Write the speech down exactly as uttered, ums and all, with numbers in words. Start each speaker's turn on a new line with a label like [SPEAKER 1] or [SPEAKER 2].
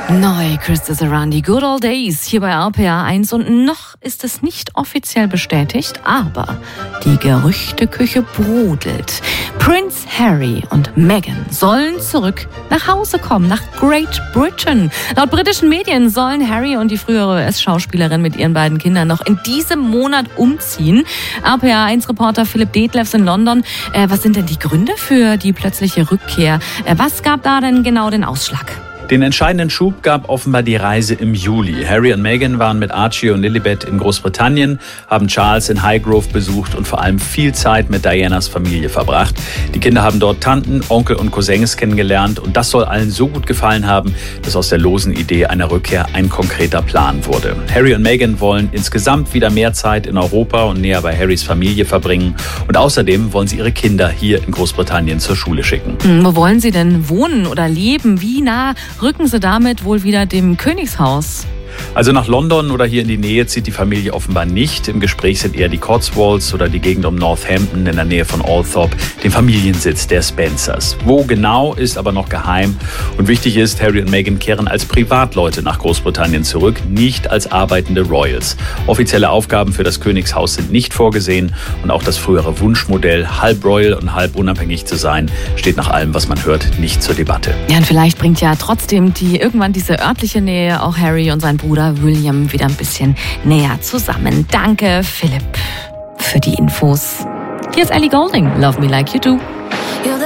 [SPEAKER 1] Neu, Chris Desarandi, Good Old Days hier bei R P R eins und noch ist es nicht offiziell bestätigt, aber die Gerüchteküche brodelt. Prince Harry und Meghan sollen zurück nach Hause kommen, nach Great Britain. Laut britischen Medien sollen Harry und die frühere U S-Schauspielerin mit ihren beiden Kindern noch in diesem Monat umziehen. R P R eins-Reporter Philipp Detlefs in London. Äh, was sind denn die Gründe für die plötzliche Rückkehr? Äh, was gab da denn genau den Ausschlag?
[SPEAKER 2] Den entscheidenden Schub gab offenbar die Reise im Juli. Harry und Meghan waren mit Archie und Lilibet in Großbritannien, haben Charles in Highgrove besucht und vor allem viel Zeit mit Dianas Familie verbracht. Die Kinder haben dort Tanten, Onkel und Cousins kennengelernt und das soll allen so gut gefallen haben, dass aus der losen Idee einer Rückkehr ein konkreter Plan wurde. Harry und Meghan wollen insgesamt wieder mehr Zeit in Europa und näher bei Harrys Familie verbringen und außerdem wollen sie ihre Kinder hier in Großbritannien zur Schule schicken.
[SPEAKER 1] Hm, wo wollen sie denn wohnen oder leben? Wie nah rücken sie damit wohl wieder dem Königshaus?
[SPEAKER 2] Also nach London oder hier in die Nähe zieht die Familie offenbar nicht. Im Gespräch sind eher die Cotswolds oder die Gegend um Northampton in der Nähe von Althorp, dem Familiensitz der Spencers. Wo genau, ist aber noch geheim. Und wichtig ist, Harry und Meghan kehren als Privatleute nach Großbritannien zurück, nicht als arbeitende Royals. Offizielle Aufgaben für das Königshaus sind nicht vorgesehen und auch das frühere Wunschmodell, halb royal und halb unabhängig zu sein, steht nach allem, was man hört, nicht zur Debatte.
[SPEAKER 1] Ja, und vielleicht bringt ja trotzdem die irgendwann diese örtliche Nähe auch Harry und sein Bruder William wieder ein bisschen näher zusammen. Danke, Philipp, für die Infos. Hier ist Ellie Goulding. Love Me Like You Do.